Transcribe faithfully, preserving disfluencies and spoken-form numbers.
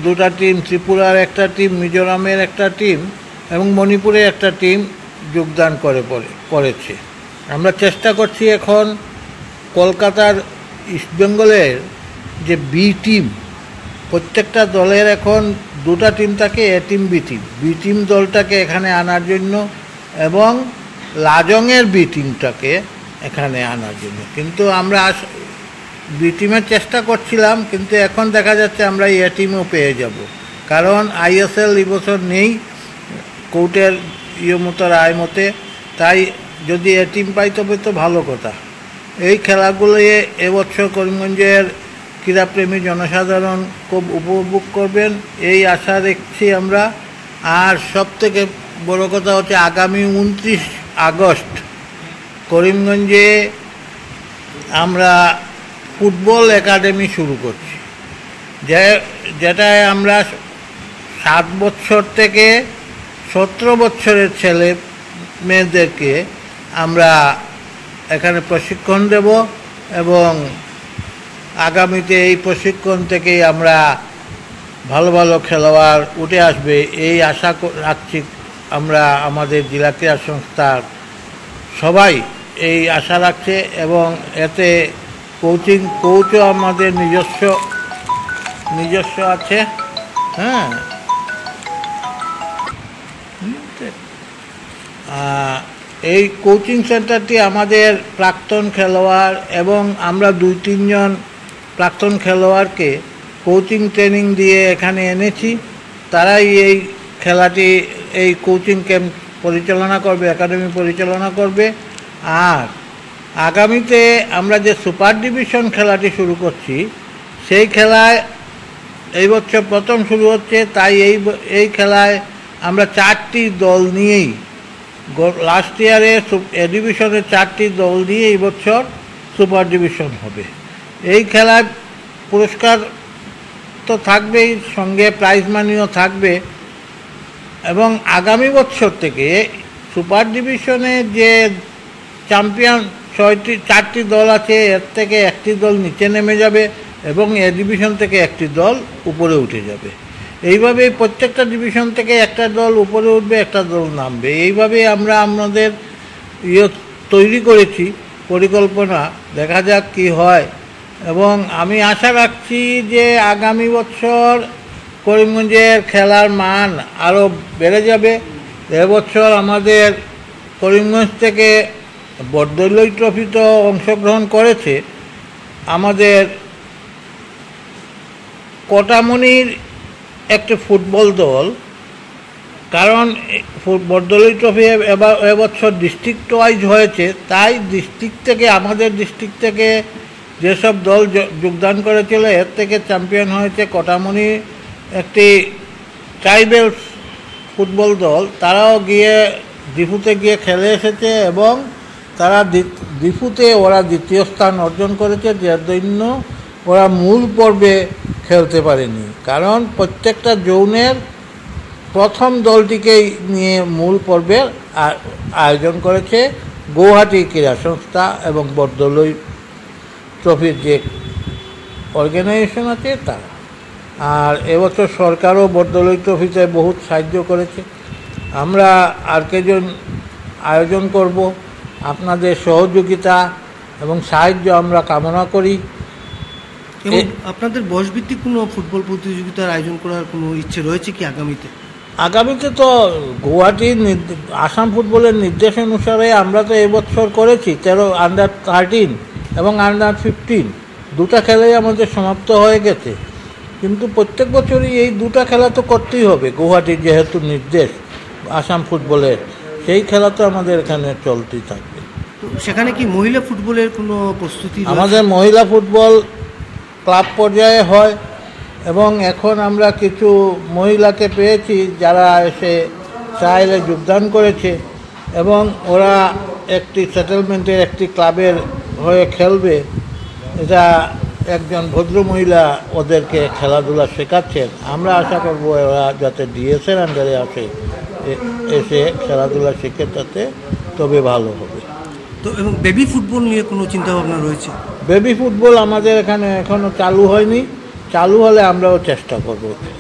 দুটা টিম, ত্রিপুরার একটা টিম, মিজোরামের একটা টিম এবং মণিপুরের একটা টিম যোগদান করে পড়ে করেছে। আমরা চেষ্টা করছি এখন কলকাতার ইস্টবেঙ্গলের যে বি টিম, প্রত্যেকটা দলের এখন দুটা টিম থাকে, এ team B team, B team দলটাকে এখানে আনার জন্য এবং লাজংয়ের বি টিমটাকে এখানে আনার জন্য। কিন্তু আমরা বি টিমের চেষ্টা করছিলাম, কিন্তু এখন দেখা যাচ্ছে আমরা এ টিমও পেয়ে যাব, কারণ আইএসএল এবছর নেই কোর্টের ইয়ে মতো রায় মতে। তাই যদি এ টিম পাই তবে তো ভালো কথা। এই খেলাগুলো এবছর করিমগঞ্জের ক্রীড়াপ্রেমী জনসাধারণ খুব উপভোগ করবেন এই আশা দেখছি আমরা। আর সবথেকে বড় কথা হচ্ছে আগামী উনত্রিশ আগস্ট করিমগঞ্জে আমরা ফুটবল একাডেমি শুরু করছি, যে যেটায় আমরা সাত বছর থেকে সতেরো বছরের ছেলে মেয়েদেরকে আমরা এখানে প্রশিক্ষণ দেব এবং আগামীতে এই প্রশিক্ষণ থেকেই আমরা ভালো ভালো খেলোয়াড় উঠে আসবে এই আশা রাখছি আমরা। আমাদের জেলা ক্রীড়া সংস্থার সবাই এই আশা রাখছে এবং এতে কোচিং কোচও আমাদের নিজস্ব নিজস্ব আছে। হ্যাঁ, এই কোচিং সেন্টারটি আমাদের প্রাক্তন খেলোয়াড় এবং আমরা দুই তিনজন প্রাক্তন খেলোয়াড়কে কোচিং ট্রেনিং দিয়ে এখানে এনেছি। তারাই এই খেলাটি এই কোচিং ক্যাম্প পরিচালনা করবে, একাডেমি পরিচালনা করবে। আর আগামীতে আমরা যে সুপার ডিভিশন খেলাটি শুরু করছি সেই খেলায় এই বছর প্রথম শুরু হচ্ছে, তাই এই এই খেলায় আমরা চারটি দল নিয়েই, লাস্ট ইয়ারে এ ডিভিশনের চারটি দল নিয়ে এই বছর সুপার ডিভিশন হবে। এই খেলায় পুরস্কার তো থাকবেই, সঙ্গে প্রাইজ মানিও থাকবে এবং আগামী বছর থেকে সুপার ডিভিশনে যে চ্যাম্পিয়ন ছয়টি চারটি দল আছে এর থেকে একটি দল নিচে নেমে যাবে এবং এ ডিভিশন থেকে একটি দল উপরে উঠে যাবে। এইভাবে প্রত্যেকটা ডিভিশন থেকে একটা দল উপরে উঠবে, একটা দল নামবে। এইভাবে আমরা আমাদের ইয়ে তৈরি করেছি পরিকল্পনা, দেখা যাক কি হয়। এবং আমি আশা রাখছি যে আগামী বছর করিমগঞ্জের খেলার মান আরও বেড়ে যাবে। এবছর আমাদের করিমগঞ্জ থেকে বরদলৈ ট্রফিতে অংশগ্রহণ করেছে আমাদের কটামনির একটি ফুটবল দল, কারণ বরদলৈ ট্রফি এবার এবছর ডিস্ট্রিক্ট ওয়াইজ হয়েছে, তাই ডিস্ট্রিক্ট থেকে আমাদের ডিস্ট্রিক্ট থেকে যেসব দল যোগদান করেছিল এর থেকে চ্যাম্পিয়ন হয়েছে কটামনি একটি ট্রাইবেল ফুটবল দল। তারাও গিয়ে ডিফুতে গিয়ে খেলে এসেছে এবং তারা ডিফুতে ওরা দ্বিতীয় স্থান অর্জন করেছে, যার জন্য ওরা মূল পর্বে খেলতে পারেনি, কারণ প্রত্যেকটা জোনের প্রথম দলটিকেই নিয়ে মূল পর্বের আয়োজন করেছে গৌহাটি ক্রীড়া সংস্থা এবং বরদলৈ ট্রফির যে অর্গানাইজেশন আছে তারা। আর এবছর সরকারও বরদলৈ ট্রফিতে বহুত সাহায্য করেছে। আমরা আর কেজন আয়োজন করব, আপনাদের সহযোগিতা এবং সাহায্য আমরা কামনা করি। এবং আপনাদের বয়সভিত্তিক কোনো ফুটবল প্রতিযোগিতার আয়োজন করার কোনো ইচ্ছে রয়েছে কি আগামীতে? আগামীতে তো গুয়াহাটির আসাম ফুটবলের নির্দেশ অনুসারে আমরা তো এবছর করেছি তেরো আন্ডার থার্টিন এবং আন্ডার ফিফটিন দুটা খেলাই আমাদের সমাপ্ত হয়ে গেছে, কিন্তু প্রত্যেক বছরই এই দুটা খেলা তো করতেই হবে। গুয়াহাটির যেহেতু নির্দেশ আসাম ফুটবলের, সেই খেলা তো আমাদের এখানে চলতেই থাকবে। সেখানে কি মহিলা ফুটবলের কোনো প্রস্তুতি? আমাদের মহিলা ফুটবল ক্লাব পর্যায়ে হয় এবং এখন আমরা কিছু মহিলাকে পেয়েছি যারা এসে ট্রায়ালে যোগদান করেছে এবং ওরা একটি সেটেলমেন্টের একটি ক্লাবের হয়ে খেলবে। এটা একজন ভদ্র মহিলা ওদেরকে খেলাধুলা শেখাচ্ছেন। আমরা আশা করব ওরা যাতে ডিএসের আন্ডারে আসে, এসে খেলাধুলা শিখে তাতে তবে ভালো হবে। তো এবং বেবি ফুটবল নিয়ে কোনো চিন্তাভাবনা রয়েছে? বেবি ফুটবল আমাদের এখানে এখনও চালু হয়নি, চালু হলে আমরাও চেষ্টা করব।